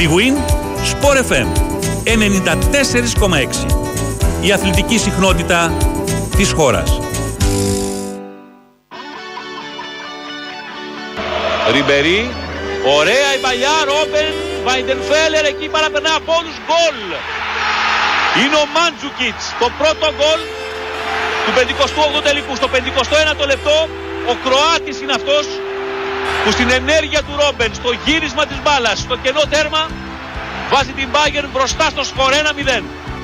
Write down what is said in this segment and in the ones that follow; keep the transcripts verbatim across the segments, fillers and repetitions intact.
Bwin Sport εφ εμ ενενήντα τέσσερα κόμμα έξι. Η αθλητική συχνότητα της χώρας. Ριμπερί, ωραία η παλιά, Ρόμπεν, Βάιντενφέλερ, εκεί παραπερνά από όλους, γκολ. Είναι ο Μάντζουκιτς, το πρώτο γκολ του πενηκοστού όγδοου τελικού. Στο πενηκοστό ένατο λεπτό, ο Κροάτης είναι αυτός που στην ενέργεια του Ρόμπεν, στο γύρισμα της μπάλας, στο κενό τέρμα, βάζει την Bayern μπροστά στο σκορ ένα μηδέν.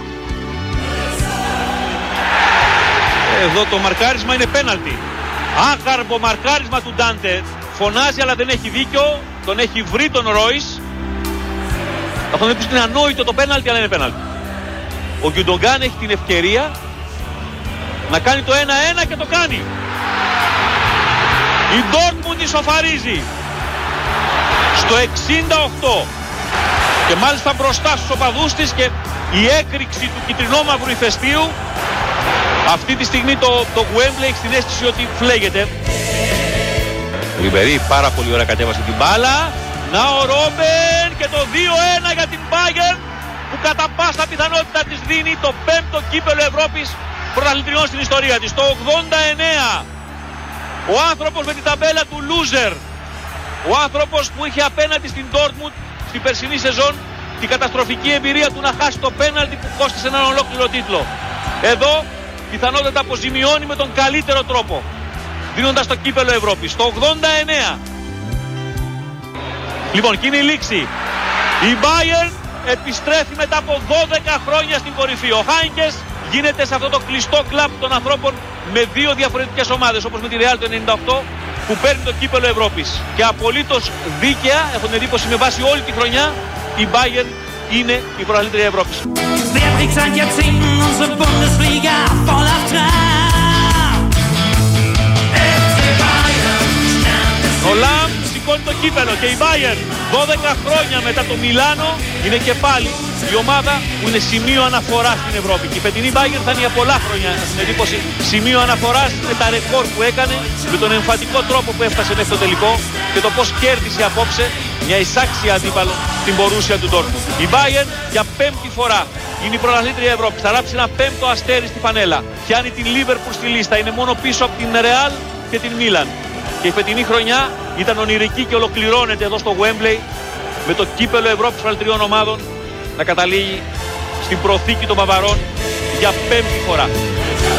Εδώ το μαρκάρισμα είναι πέναλτι. Άκαρπο μαρκάρισμα του Ντάντε. Φωνάζει αλλά δεν έχει δίκιο. Τον έχει βρει τον Ρόις. Αυτό δεν είναι ανόητο το πέναλτι, αλλά είναι πέναλτι. Ο Γκιουντογκάν έχει την ευκαιρία να κάνει το ένα ένα και το κάνει. Η Ντόρτμουντ ισοφαρίζει στο εξήντα οκτώ. Και μάλιστα μπροστά στους οπαδούς της, και η έκρηξη του κυτρινόμαυρου ηφαιστείου. Αυτή τη στιγμή το, το Wembley έχει την αίσθηση ότι φλέγεται. Ριμπερί πάρα πολύ ωραία κατέβασε την μπάλα. Να ο Ρόμπεν και το δύο ένα για την Bayern, που κατά πάσα πιθανότητα της δίνει το πέμπτο κύπελλο Ευρώπης πρωταθλητριών στην ιστορία της. Το ογδόντα εννέα ο άνθρωπος με την ταμπέλα του loser, ο άνθρωπος που είχε απέναντι στην Dortmund στην περσινή σεζόν την καταστροφική εμπειρία του να χάσει το πέναλτι που κόστησε έναν ολόκληρο τίτλο, εδώ πιθανότατα αποζημιώνει με τον καλύτερο τρόπο, δίνοντας το κύπελλο Ευρώπης. Το ογδόντα εννέα. Λοιπόν, και είναι η λήξη. Η Bayern επιστρέφει μετά από δώδεκα χρόνια στην κορυφή. Ο Χάινκες γίνεται σε αυτό το κλειστό κλαμπ των ανθρώπων με δύο διαφορετικές ομάδες, όπως με τη Real το ενενήντα οκτώ, που παίρνει το κύπελλο Ευρώπης. Και απολύτως δίκαια, έχω την εντύπωση με βάση όλη τη χρονιά, η Bayern είναι η πρωταθλήτρια Ευρώπης. Ο Λαμ σηκώνει το κύπελλο και η Bayern δώδεκα χρόνια μετά το Μιλάνο είναι και πάλι η ομάδα που είναι σημείο αναφοράς στην Ευρώπη. Και η φετινή Bayern θα είναι για πολλά χρόνια, στην εντύπωση, σημείο αναφοράς με τα ρεκόρ που έκανε, με τον εμφατικό τρόπο που έφτασε μέχρι το τελικό και το πώς κέρδισε απόψε μια εισάξια αντίπαλο στην Μπορούσια του Ντόρτμουντ. Η Bayern για πέμπτη φορά είναι η πρωταθλήτρια Ευρώπης. Θα ράψει ένα πέμπτο αστέρι στη φανέλα. Πιάνει την Liverpool στη λίστα. Είναι μόνο πίσω από την Real και την Μίλαν. Και η φετινή χρονιά ήταν ονειρική και ολοκληρώνεται εδώ στο Wembley με το κύπελλο Ευρώπης των τριών ομάδων να καταλήγει στην προθήκη των Μπαβαρών για πέμπτη φορά.